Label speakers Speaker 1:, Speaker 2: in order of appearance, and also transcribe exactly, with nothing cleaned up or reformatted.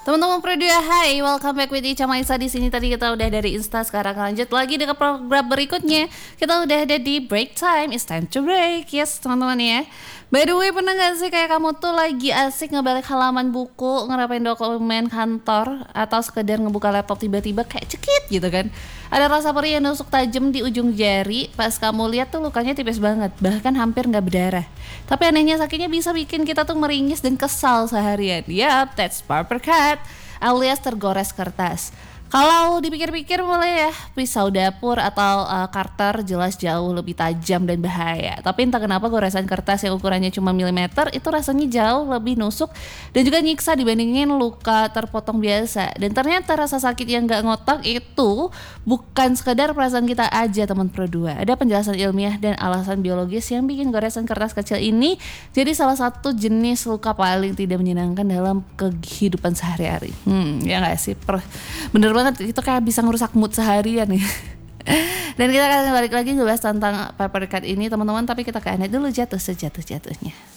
Speaker 1: Teman-teman Pro dua, hai, welcome back with Ica Maisa. Di sini tadi kita udah dari Insta, sekarang lanjut lagi dengan program berikutnya. Kita udah ada di break time, it's time to break. Yes, teman-teman ya. By the way, pernah gak sih kayak kamu tuh lagi asik ngebalik halaman buku, ngerapain dokumen kantor, atau sekedar ngebuka laptop tiba-tiba kayak cekit gitu kan? Ada rasa perih yang nusuk tajam di ujung jari. Pas kamu lihat tuh lukanya tipis banget, bahkan hampir nggak berdarah. Tapi anehnya sakitnya bisa bikin kita tuh meringis dan kesal seharian. Yap, that's paper cut, alias tergores kertas. Kalau dipikir-pikir mulai ya, pisau dapur atau uh, karter jelas jauh lebih tajam dan bahaya. Tapi entah kenapa goresan kertas yang ukurannya cuma milimeter itu rasanya jauh lebih nusuk dan juga nyiksa dibandingin luka terpotong biasa. Dan ternyata rasa sakit yang gak ngotak itu bukan sekedar perasaan kita aja, teman Pro dua. Ada penjelasan ilmiah dan alasan biologis yang bikin goresan kertas kecil ini jadi salah satu jenis luka paling tidak menyenangkan dalam kehidupan sehari-hari. Hmm, ya gak sih? Per- bener banget, itu kayak bisa ngerusak mood seharian ya. Dan kita akan balik lagi ngebahas tentang paper cut ini teman-teman, tapi kita ke Anet dulu, jatuh sejatuh-jatuhnya.